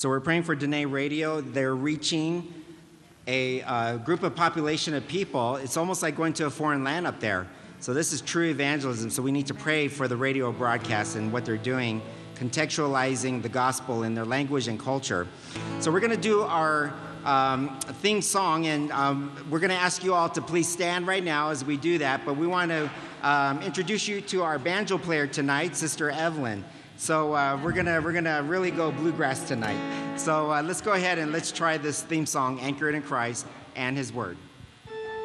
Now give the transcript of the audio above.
So we're praying for Dene Radio. They're reaching a group of population of people. It's almost like going to a foreign land up there. So this is true evangelism. So we need to pray for the radio broadcast and what they're doing, contextualizing the gospel in their language and culture. So we're going to do our theme song, and we're going to ask you all to please stand right now as we do that. But we want to introduce you to our banjo player tonight, Sister Evelyn. So we're gonna really go bluegrass tonight. So let's go ahead and let's try this theme song, Anchored in Christ and His Word.